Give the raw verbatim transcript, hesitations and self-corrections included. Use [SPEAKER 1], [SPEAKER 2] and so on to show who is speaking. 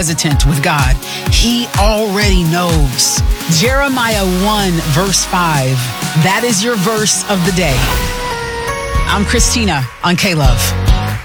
[SPEAKER 1] hesitant with God. He already knows. Jeremiah one, verse five. That is your verse of the day. I'm Christina on K-Love.